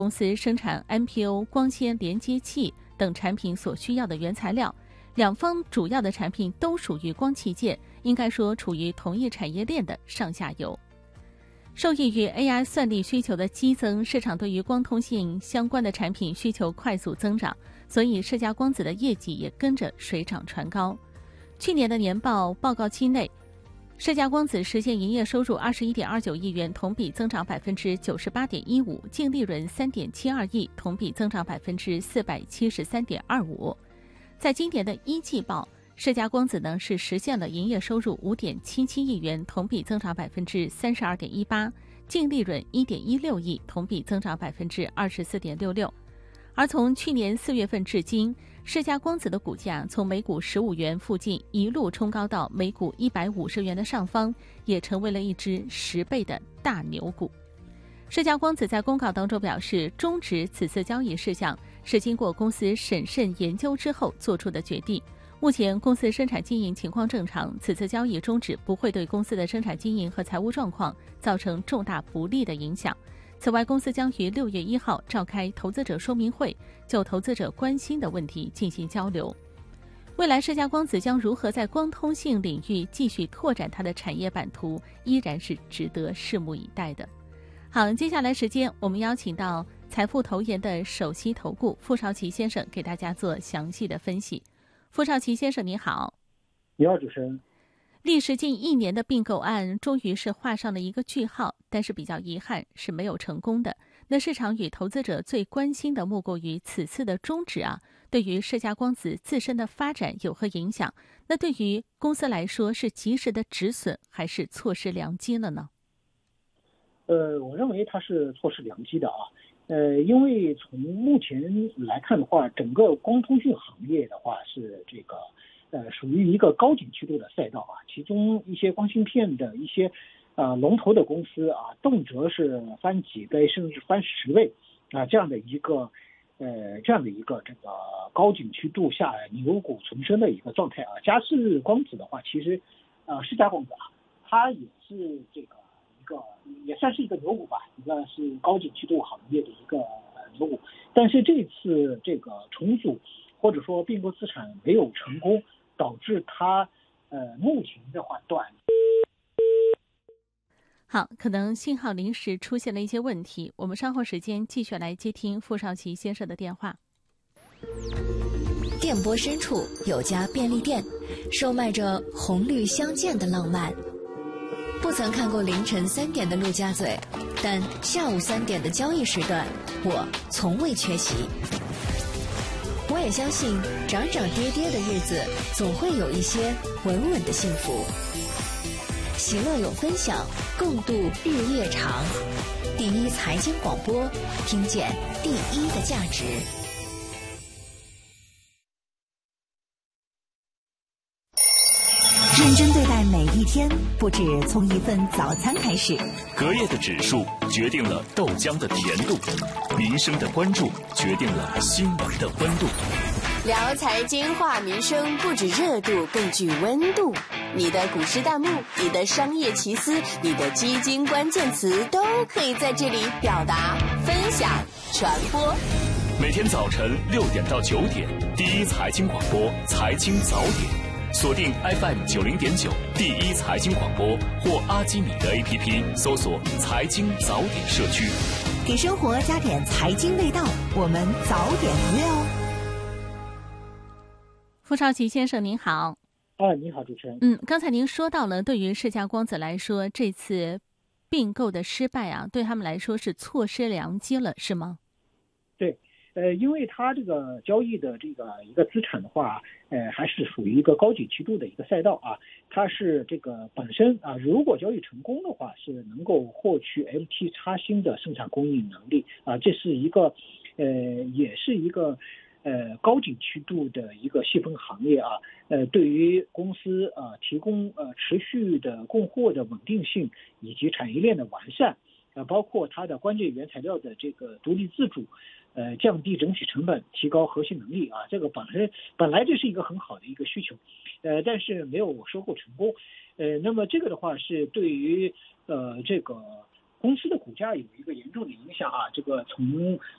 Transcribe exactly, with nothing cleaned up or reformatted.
公司生产 M P O 光纤连接器等产品所需要的原材料，两方主要的产品都属于光器件，应该说处于同一产业链的上下游。受益于 A I 算力需求的激增，市场对于光通信相关的产品需求快速增长，所以世嘉光子的业绩也跟着水涨船高。去年的年报报告期内，世嘉光子实现营业收入 二十一点二九亿元，同比增长 百分之九十八点一五， 净利润 三点七二亿，同比增长 百分之四百七十三点二五。在今年的一季报，世嘉光子呢是实现了营业收入 五点七七亿元，同比增长 百分之三十二点一八， 净利润 一点一六亿，同比增长 百分之二十四点六六。而从去年四月份至今，世嘉光子的股价从每股十五元附近一路冲高到每股一百五十元的上方，也成为了一只十倍的大牛股。世嘉光子在公告当中表示，终止此次交易事项是经过公司审慎研究之后做出的决定。目前公司生产经营情况正常，此次交易终止不会对公司的生产经营和财务状况造成重大不利的影响。此外，公司将于六月一号召开投资者说明会，就投资者关心的问题进行交流。未来世嘉光子将如何在光通信领域继续拓展它的产业版图，依然是值得拭目以待的。好，接下来时间我们邀请到财富投研的首席投顾傅少奇先生给大家做详细的分析。傅少奇先生你好。 你好，主持人。 历时近一年的并购案终于是画上了一个句号，但是比较遗憾是没有成功的。那市场与投资者最关心的莫过于此次的终止啊，对于世嘉光子自身的发展有何影响？那对于公司来说是及时的止损，还是错失良机了呢？ 呃，我认为它是错失良机的啊。呃，因为从目前来看的话，整个光通讯行业的话是这个呃属于一个高景气度的赛道啊，其中一些光芯片的一些呃龙头的公司啊，动辄是翻几倍甚至翻十倍啊，这样的一个呃这样的一个这个高景气度下牛股丛生的一个状态啊。嘉士光子的话，其实呃世嘉光子啊，它也是这个一个也算是一个牛股吧，一个是高景气度行业的一个牛股，但是这次这个重组或者说并购资产没有成功，导致它呃目前的话短。 好，可能信号临时出现了一些问题，我们稍后时间继续来接听傅少奇先生的电话。 电波深处有家便利店，售卖着红绿相间的浪漫。不曾看过凌晨三点的陆家嘴，但下午三点的交易时段，我从未缺席。我也相信，涨涨跌跌的日子，总会有一些稳稳的幸福。喜乐有分享，共度日夜长。第一财经广播，听见第一的价值。 认真对待每一天，不止从一份早餐开始。 隔夜的指数决定了豆浆的甜度，民生的关注决定了新闻的温度。 聊财经话民生，不止热度，更具温度。你的股市弹幕，你的商业奇思，你的基金关键词，都可以在这里表达、分享、传播。 每天早晨六点到九点，第一财经广播财经早点。锁定 F M 九零点九第一财经广播或阿基米德 A P P 搜索财经早点社区， 给生活加点财经味道，我们早点约哦。 傅少奇先生您好。 啊，你好，主持人。 嗯，刚才您说到了，对于世嘉光子来说，这次并购的失败啊，对他们来说是错失良机了，是吗？ 对。呃，因为它这个交易的这个一个资产的话，呃，还是属于一个高景气度的一个赛道啊。它是这个本身啊，如果交易成功的话，是能够获取 F T 插芯的生产供应能力啊，这是一个呃，也是一个呃高景气度的一个细分行业啊。呃，对于公司啊提供呃持续的供货的稳定性以及产业链的完善。呃，包括它的关键原材料的这个独立自主，呃，降低整体成本，提高核心能力啊，这个本身本来这是一个很好的一个需求，呃，但是没有收购成功，呃，那么这个的话是对于呃这个公司的股价有一个严重的影响啊。这个从